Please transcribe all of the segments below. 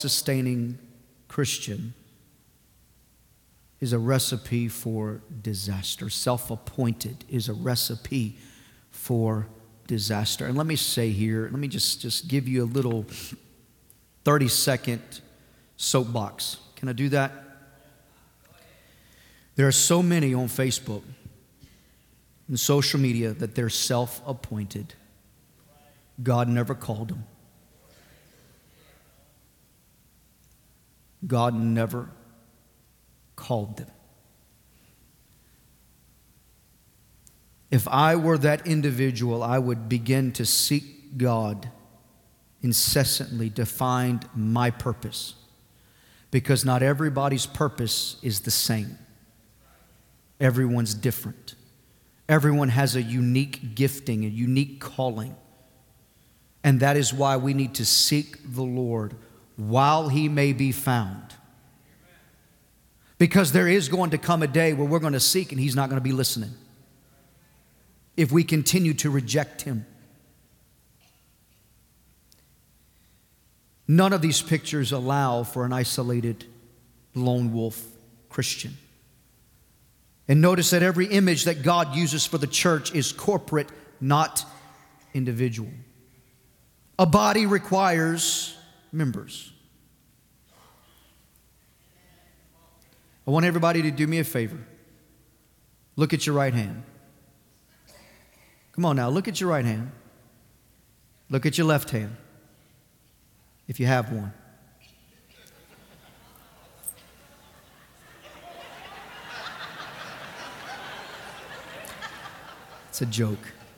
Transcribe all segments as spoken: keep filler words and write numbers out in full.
Sustaining Christian is a recipe for disaster. Self-appointed is a recipe for disaster. And let me say here, let me just, just give you a little thirty second soapbox. Can I do that? There are so many on Facebook and social media that they're self-appointed. God never called them. God never called them. If I were that individual, I would begin to seek God incessantly to find my purpose, because not everybody's purpose is the same. Everyone's different. Everyone has a unique gifting, a unique calling. And that is why we need to seek the Lord while He may be found. Because there is going to come a day where we're going to seek and He's not going to be listening if we continue to reject Him. None of these pictures allow for an isolated lone wolf Christian. And notice that every image that God uses for the church is corporate, not individual. A body requires members. I want everybody to do me a favor. Look at your right hand. Come on now, look at your right hand. Look at your left hand, if you have one. It's a joke.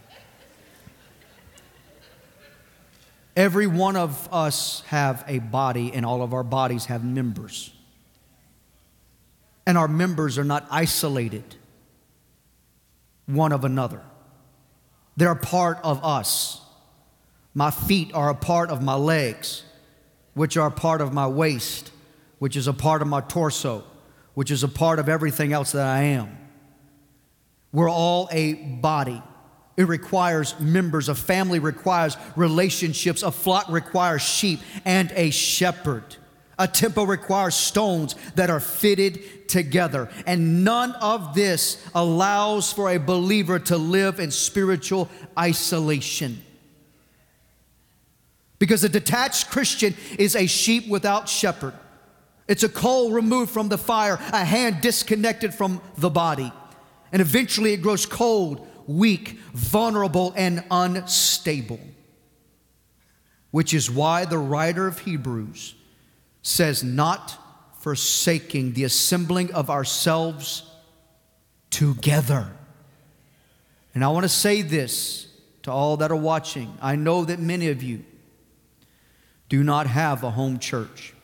Every one of us have a body, and all of our bodies have members. And our members are not isolated one of another. They're a part of us. My feet are a part of my legs, which are a part of my waist, which is a part of my torso, which is a part of everything else that I am. We're all a body. It requires members. A family requires relationships. A flock requires sheep and a shepherd. A temple requires stones that are fitted together. And none of this allows for a believer to live in spiritual isolation. Because a detached Christian is a sheep without shepherd. It's a coal removed from the fire, a hand disconnected from the body. And eventually it grows cold, weak, vulnerable, and unstable. Which is why the writer of Hebrews says, not forsaking the assembling of ourselves together. And I want to say this to all that are watching. I know that many of you do not have a home church.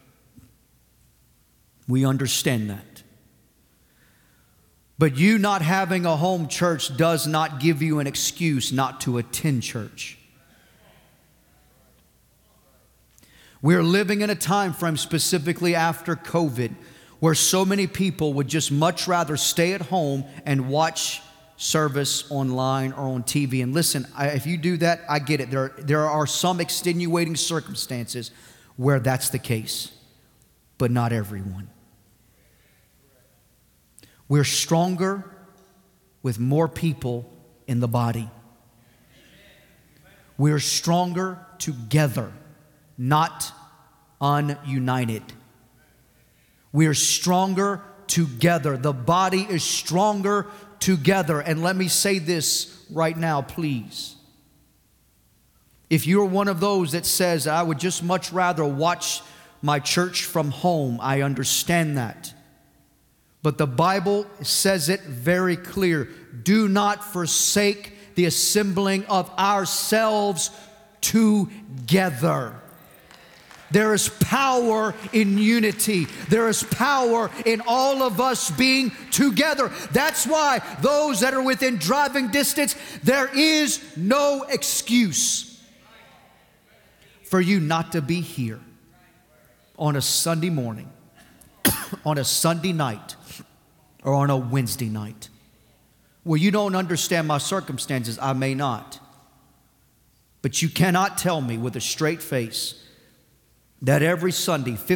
We understand that. But you not having a home church does not give you an excuse not to attend church. We're living in a time frame, specifically after COVID, where so many people would just much rather stay at home and watch service online or on T V. And listen, I, if you do that, I get it. There, there are some extenuating circumstances where that's the case, but not everyone. We're stronger with more people in the body. We're stronger together, not ununited. We are stronger together. The body is stronger together. And let me say this right now, please. If you're one of those that says, I would just much rather watch my church from home, I understand that. But the Bible says it very clear. Do not forsake the assembling of ourselves together. There is power in unity. There is power in all of us being together. That's why those that are within driving distance, there is no excuse for you not to be here on a Sunday morning, on a Sunday night, or on a Wednesday night. Well, you don't understand my circumstances. I may not. But you cannot tell me with a straight face that every Sunday,